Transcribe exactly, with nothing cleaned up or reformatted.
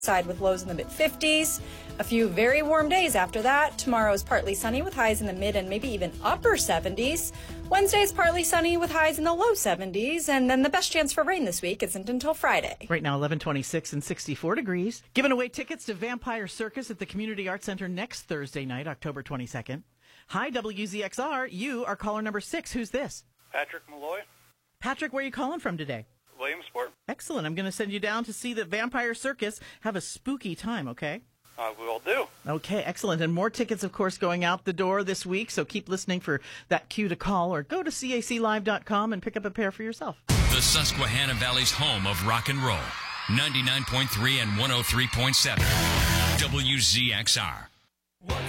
Side with lows in the mid fifties. A few very warm days after that. Tomorrow is partly sunny with highs in the mid and maybe even upper seventies. Wednesday is partly sunny with highs in the low seventies. And then the best chance for rain this week isn't until Friday. Right now, eleven twenty-six and sixty-four degrees. Giving away tickets to Vampire Circus at the Community Arts Center next Thursday night, October twenty-second. Hi, W Z X R. You are caller number six. Who's this? Patrick Malloy. Patrick, where are you calling from today? Williamsport. Excellent. I'm going to send you down to see the Vampire Circus. Have a spooky time, okay? Uh, we will do. Okay, excellent. And more tickets, of course, going out the door this week, so keep listening for that cue to call or go to C A C live dot com and pick up a pair for yourself. The Susquehanna Valley's home of rock and roll. ninety-nine point three and one oh three point seven. W Z X R.